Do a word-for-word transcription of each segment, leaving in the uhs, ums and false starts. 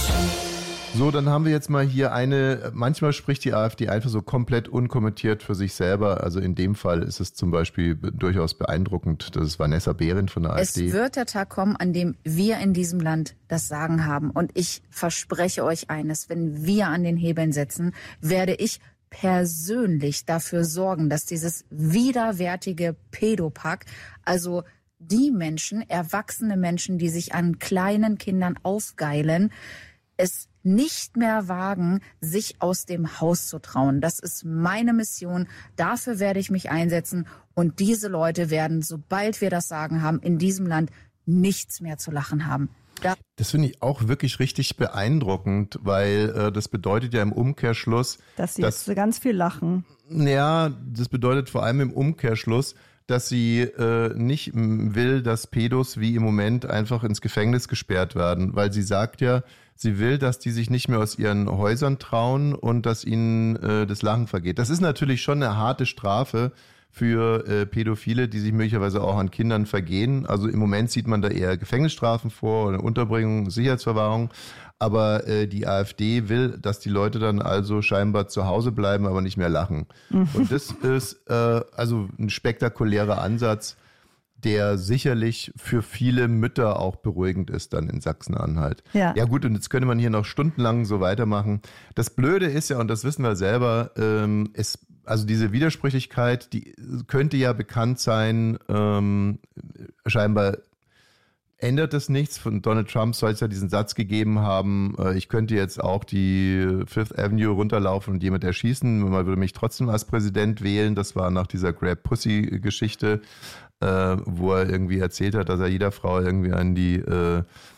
So, dann haben wir jetzt mal hier eine, manchmal spricht die AfD einfach so komplett unkommentiert für sich selber. Also in dem Fall ist es zum Beispiel durchaus beeindruckend. Das ist Vanessa Behrendt von der AfD. Es wird der Tag kommen, an dem wir in diesem Land das Sagen haben. Und ich verspreche euch eines, wenn wir an den Hebeln setzen, werde ich persönlich dafür sorgen, dass dieses widerwärtige Pädopack, also die Menschen, erwachsene Menschen, die sich an kleinen Kindern aufgeilen, es nicht mehr wagen, sich aus dem Haus zu trauen. Das ist meine Mission. Dafür werde ich mich einsetzen. Und diese Leute werden, sobald wir das Sagen haben, in diesem Land nichts mehr zu lachen haben. Da Das finde ich auch wirklich richtig beeindruckend, weil äh, das bedeutet ja im Umkehrschluss, dass sie dass, jetzt ganz viel lachen. Ja, das bedeutet vor allem im Umkehrschluss, dass sie äh, nicht will, dass Pädos wie im Moment einfach ins Gefängnis gesperrt werden, weil sie sagt ja, sie will, dass die sich nicht mehr aus ihren Häusern trauen und dass ihnen äh, das Lachen vergeht. Das ist natürlich schon eine harte Strafe für äh, Pädophile, die sich möglicherweise auch an Kindern vergehen. Also im Moment sieht man da eher Gefängnisstrafen vor oder Unterbringung, Sicherheitsverwahrung. Aber äh, die AfD will, dass die Leute dann also scheinbar zu Hause bleiben, aber nicht mehr lachen. Mhm. Und das ist äh, also ein spektakulärer Ansatz, der sicherlich für viele Mütter auch beruhigend ist dann in Sachsen-Anhalt. Ja. Ja gut, und jetzt könnte man hier noch stundenlang so weitermachen. Das Blöde ist ja, und das wissen wir selber, ähm, es, also diese Widersprüchlichkeit, die könnte ja bekannt sein, ähm, scheinbar ändert es nichts. Von Donald Trump soll es ja diesen Satz gegeben haben, äh, ich könnte jetzt auch die Fifth Avenue runterlaufen und jemand erschießen, man würde mich trotzdem als Präsident wählen. Das war nach dieser Grab Pussy-Geschichte, äh, wo er irgendwie erzählt hat, dass er jeder Frau irgendwie an die äh,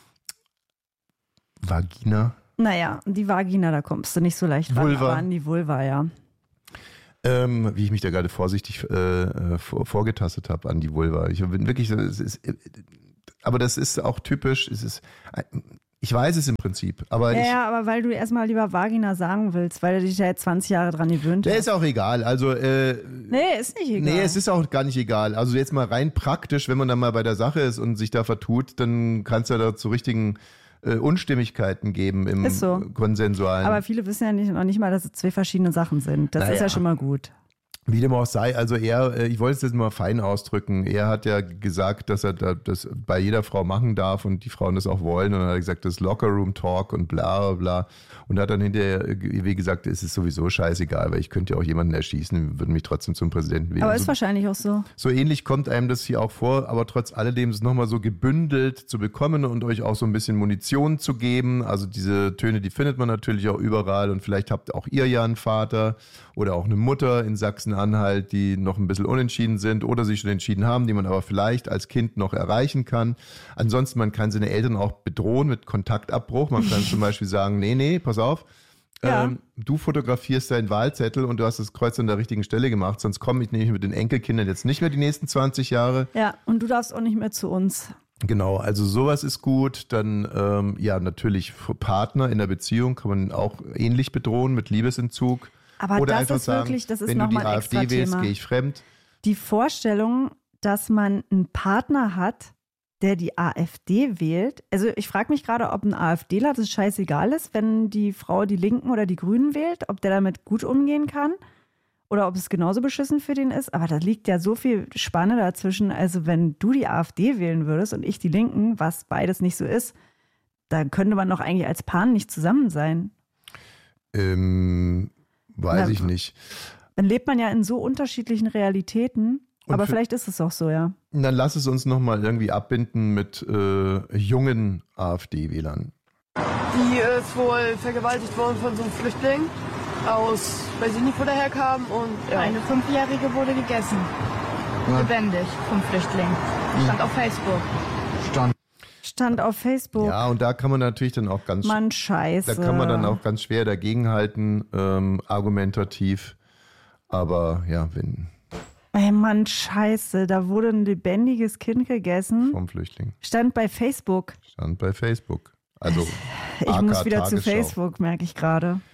Vagina... Naja, die Vagina, da kommst du nicht so leicht ran, Vulva. aber an die Vulva, ja. Ähm, wie ich mich da gerade vorsichtig äh, vor, vorgetastet habe an die Vulva. Ich bin wirklich so, es ist, aber das ist auch typisch, es ist, ich weiß es im Prinzip, aber ja, ich, ja, aber weil du erstmal lieber Vagina sagen willst, weil du dich ja jetzt zwanzig Jahre dran gewöhnt hast. der ist auch egal, also äh, nee, ist nicht egal. Nee, es ist auch gar nicht egal. Also jetzt mal rein praktisch, wenn man dann mal bei der Sache ist und sich da vertut, dann kann es ja da zu richtigen äh, Unstimmigkeiten geben im Ist so. Konsensualen. Aber viele wissen ja nicht, noch nicht mal, dass es zwei verschiedene Sachen sind. Das Naja. ist ja schon mal gut. Wie dem auch sei, also er, ich wollte es jetzt mal fein ausdrücken, er hat ja gesagt, dass er das bei jeder Frau machen darf und die Frauen das auch wollen und dann hat er gesagt, das ist Locker-Room-Talk und bla bla und hat dann hinterher, wie gesagt, es ist sowieso scheißegal, weil ich könnte ja auch jemanden erschießen, würden mich trotzdem zum Präsidenten wählen. Aber so, ist wahrscheinlich auch so. So ähnlich kommt einem das hier auch vor, aber trotz alledem es nochmal so gebündelt zu bekommen und euch auch so ein bisschen Munition zu geben, also diese Töne, die findet man natürlich auch überall und vielleicht habt auch ihr ja einen Vater oder auch eine Mutter in Sachsen-Anhalt, die noch ein bisschen unentschieden sind oder sich schon entschieden haben, die man aber vielleicht als Kind noch erreichen kann. Ansonsten, man kann seine Eltern auch bedrohen mit Kontaktabbruch. Man kann zum Beispiel sagen, nee, nee, pass auf, Ja. ähm, du fotografierst deinen Wahlzettel und du hast das Kreuz an der richtigen Stelle gemacht, sonst komme ich nämlich mit den Enkelkindern jetzt nicht mehr die nächsten zwanzig Jahre. Ja, und du darfst auch nicht mehr zu uns. Genau, also sowas ist gut. Dann ähm, ja, natürlich Partner in der Beziehung kann man auch ähnlich bedrohen mit Liebesentzug. Aber Oder das einfach ist sagen, wirklich, das ist wenn du die nochmal ein extra AfD wählst, Thema. gehe ich fremd. Die Vorstellung, dass man einen Partner hat, der die AfD wählt. Also ich frage mich gerade, ob ein AfDler das scheißegal ist, wenn die Frau die Linken oder die Grünen wählt, ob der damit gut umgehen kann oder ob es genauso beschissen für den ist. Aber da liegt ja so viel Spanne dazwischen. Also wenn du die AfD wählen würdest und ich die Linken, was beides nicht so ist, dann könnte man doch eigentlich als Paar nicht zusammen sein. Ähm, weiß Na, ich nicht. Dann lebt man ja in so unterschiedlichen Realitäten. Und Aber für- vielleicht ist es auch so, ja. Dann lass es uns nochmal irgendwie abbinden mit äh, jungen AfD-Wählern. Die ist wohl vergewaltigt worden von so einem Flüchtling aus, weiß ich nicht, wo der herkam. Und ja. Eine Fünfjährige wurde gegessen. Ja. Lebendig vom Flüchtling. Stand auf Facebook. Stand. Stand auf Facebook. Ja, und da kann man natürlich dann auch ganz Mann, scheiße. Da kann man dann auch ganz schwer dagegenhalten, ähm, argumentativ. Aber ja, wenn Ey, Mann, scheiße. Da wurde ein lebendiges Kind gegessen. vom Flüchtling. Stand bei Facebook. Stand bei Facebook. Also Ich A K muss wieder zu Tagesschau. Facebook, merke ich gerade.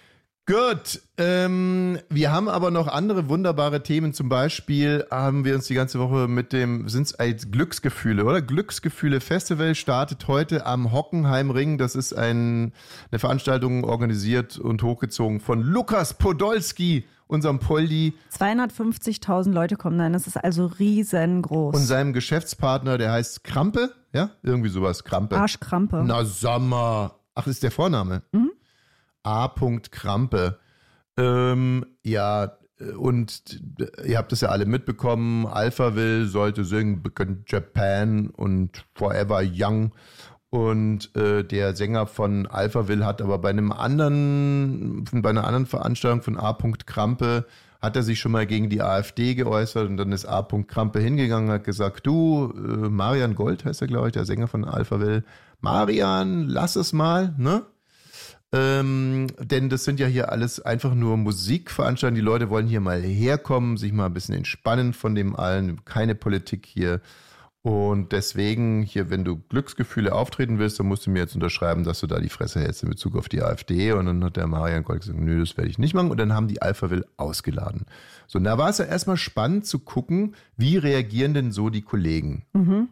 Gut, ähm, wir haben aber noch andere wunderbare Themen. Zum Beispiel haben wir uns die ganze Woche mit dem, sind es als Glücksgefühle, oder? Glücksgefühle Festival startet heute am Hockenheimring. Das ist ein, eine Veranstaltung organisiert und hochgezogen von Lukas Podolski, unserem Poldi. zweihundertfünfzigtausend Leute kommen dann, das ist also riesengroß. Und seinem Geschäftspartner, der heißt Krampe, ja? Irgendwie sowas, Krampe. Arschkrampe. Na, Sommer. Ach, das ist der Vorname? Mhm. A. Krampe. Ähm, ja, und ihr habt es ja alle mitbekommen, Alphaville sollte singen Japan und Forever Young. Und äh, der Sänger von Alphaville hat aber bei einem anderen, bei einer anderen Veranstaltung von A. Krampe hat er sich schon mal gegen die AfD geäußert und dann ist A. Krampe hingegangen und hat gesagt, du, äh, Marian Gold heißt er, glaube ich, der Sänger von Alphaville. Marian, lass es mal, ne? Ähm, denn das sind ja hier alles einfach nur Musikveranstaltungen. Die Leute wollen hier mal herkommen, sich mal ein bisschen entspannen von dem allen. Keine Politik hier. Und deswegen hier, wenn du Glücksgefühle auftreten willst, dann musst du mir jetzt unterschreiben, dass du da die Fresse hältst in Bezug auf die AfD. Und dann hat der Marian Gold gesagt, nö, das werde ich nicht machen. Und dann haben die Alphaville ausgeladen. So, und da war es ja erstmal spannend zu gucken, wie reagieren denn so die Kollegen. Mhm.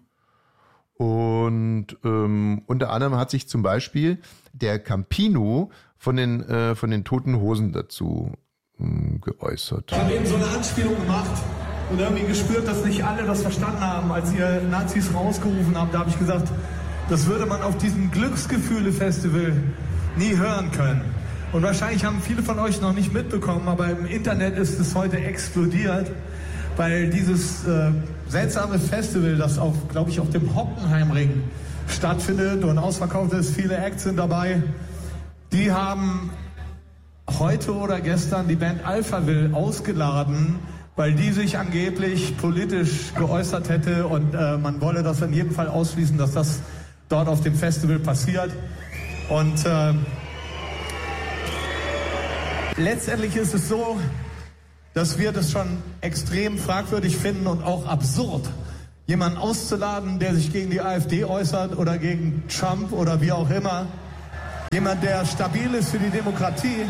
Und ähm, unter anderem hat sich zum Beispiel der Campino von den, äh, von den Toten Hosen dazu äh, geäußert. Ich habe eben so eine Anspielung gemacht und irgendwie gespürt, dass nicht alle das verstanden haben, als ihr Nazis rausgerufen habt. Da habe ich gesagt, das würde man auf diesem Glücksgefühle-Festival nie hören können. Und wahrscheinlich haben viele von euch noch nicht mitbekommen, aber im Internet ist es heute explodiert, weil dieses äh, seltsame Festival, das auf, glaube ich, auf dem Hockenheimring stattfindet und ausverkauft ist, viele Acts sind dabei, die haben heute oder gestern die Band Alphaville ausgeladen, weil die sich angeblich politisch geäußert hätte und äh, man wolle das in jedem Fall ausschließen, dass das dort auf dem Festival passiert. Und äh, letztendlich ist es so, dass wir das schon extrem fragwürdig finden und auch absurd, jemanden auszuladen, der sich gegen die AfD äußert oder gegen Trump oder wie auch immer. Jemand, der stabil ist für die Demokratie.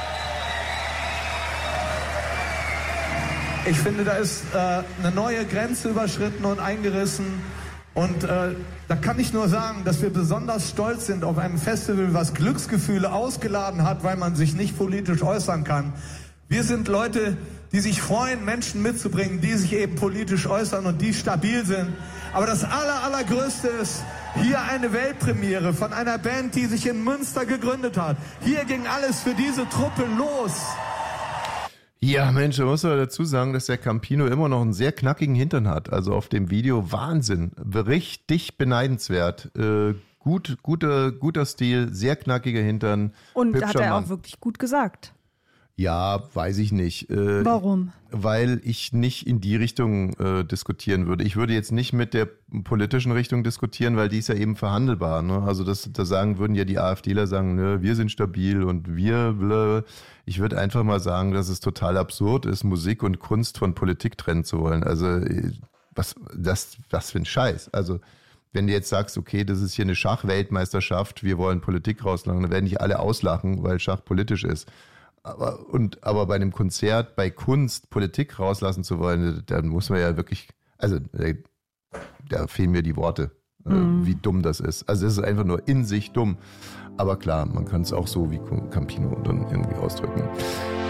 Ich finde, da ist äh, eine neue Grenze überschritten und eingerissen. Und äh, da kann ich nur sagen, dass wir besonders stolz sind auf ein Festival, was Glücksgefühle ausgeladen hat, weil man sich nicht politisch äußern kann. Wir sind Leute, die sich freuen, Menschen mitzubringen, die sich eben politisch äußern und die stabil sind. Aber das aller, allergrößte ist hier eine Weltpremiere von einer Band, die sich in Münster gegründet hat. Hier ging alles für diese Truppe los. Ja, Mensch, da muss man dazu sagen, dass der Campino immer noch einen sehr knackigen Hintern hat. Also auf dem Video Wahnsinn, richtig beneidenswert. Äh, gut, guter, guter Stil, sehr knackiger Hintern. Und hat er Mann. Auch wirklich gut gesagt. Ja, weiß ich nicht. Äh, Warum? Weil ich nicht in die Richtung äh, diskutieren würde. Ich würde jetzt nicht mit der politischen Richtung diskutieren, weil die ist ja eben verhandelbar. Ne? Also das, da sagen würden ja die AfDler sagen, ne, wir sind stabil und wir. Bla. Ich würde einfach mal sagen, dass es total absurd ist, Musik und Kunst von Politik trennen zu wollen. Also was, das, was für ein Scheiß. Also wenn du jetzt sagst, okay, das ist hier eine Schachweltmeisterschaft, wir wollen Politik rauslachen, dann werden nicht alle auslachen, weil Schach politisch ist. Aber, und, aber bei einem Konzert, bei Kunst, Politik rauslassen zu wollen, dann muss man ja wirklich, also da fehlen mir die Worte, mhm. wie dumm das ist. Also es ist einfach nur in sich dumm. Aber klar, man kann es auch so wie Campino dann irgendwie ausdrücken.